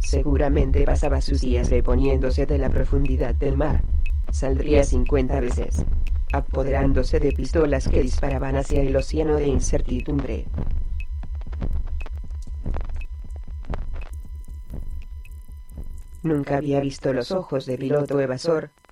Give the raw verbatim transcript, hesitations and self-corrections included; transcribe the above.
Seguramente pasaba sus días reponiéndose de la profundidad del mar. Saldría cincuenta veces, apoderándose de pistolas que disparaban hacia el océano de incertidumbre. Nunca había visto los ojos de piloto evasor,